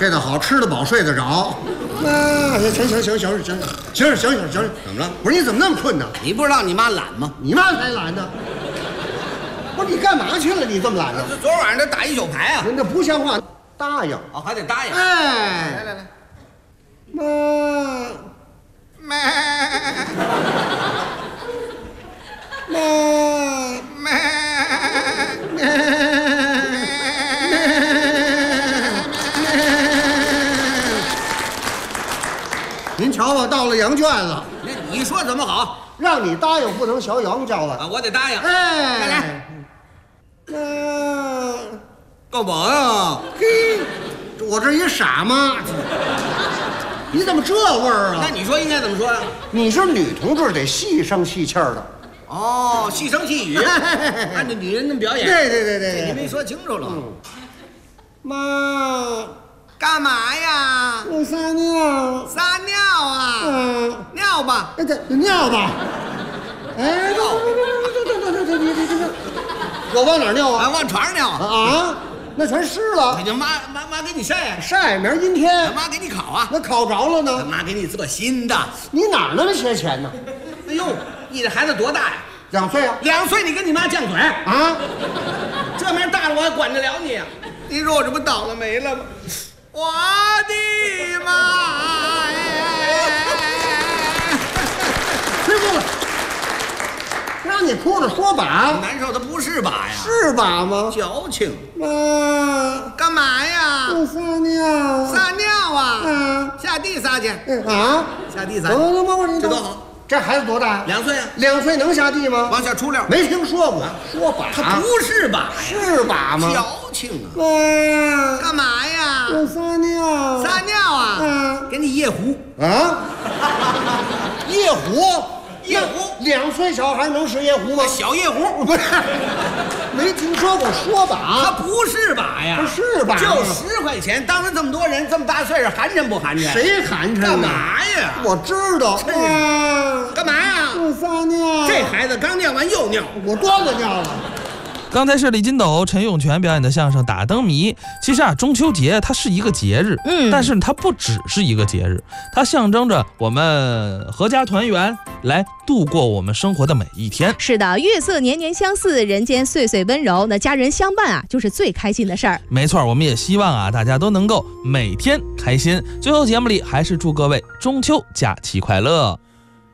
这倒好，吃得饱，睡得着。行， 怎么了？ 不是你怎么那么困呢？ 你不知道你妈懒吗？ 你妈才懒呢！不是你干嘛去了？你这么懒呢？ 昨晚上这打一宿牌啊！ 您这不像话，答应。 哦，还得答应。 哎， 来， 您瞧吧，到了羊圈了， 你说怎么好让你答应不能学羊叫啊！ 啊？我得答应。 哎， 来，干嘛呀？ 嘿，我这一傻妈，你怎么这味儿啊？ 那你说应该怎么说呀？ 你是女同志，得细声细气儿的。 哦，细声细语，按照女人那么表演。 对， 你没说清楚了。 妈， 干嘛呀？ 我撒尿。 撒尿啊？尿吧。 尿吧。哎，这，我往哪儿尿啊？ 往床上尿啊，那全湿了。 你就妈给你晒晒，明儿阴天。 妈给你烤啊。 那烤着了呢。 妈给你做新的。 你哪儿那么些钱呢？ 哎呦，你这孩子多大呀 ？2岁啊。 2岁，你跟你妈犟嘴啊？ 这么大了，我还管得了你啊？你说我这不倒了霉了吗？我的妈呀！ 别哭了，让你哭着说把。 难受的不是把呀， 是把吗？ 矫情。 妈， 干嘛呀？ 我撒尿。 撒尿啊？下地撒去。 啊？ 下地撒。 这多好。 这孩子多大 ？2岁啊。 2岁能下地吗？ 往下出溜。 没听说过。说把。 他不是把呀。 是把吗？ 矫情啊。干嘛呀？ 我撒尿。 撒尿啊？给你夜壶。 啊？夜壶？ 夜壶 ？2岁小孩能使夜壶吗？ 小夜壶。 不是，没听说过说把。 他不是把呀。 不是把。 就10块钱，当着这么多人，这么大岁数，寒碜不寒碜？ 谁寒碜？ 干嘛呀？ 我知道。 干嘛呀？ 我撒尿。 这孩子刚尿完又尿， 我多个尿了。 刚才是李金斗、陈永泉表演的相声《打灯谜》。其实啊，中秋节它是一个节日，但是它不只是一个节日，它象征着我们阖家团圆，来度过我们生活的每一天。 是的，月色年年相似，人间岁岁温柔，那家人相伴啊，就是最开心的事儿。 没错，我们也希望啊，大家都能够每天开心。最后节目里还是祝各位中秋假期快乐。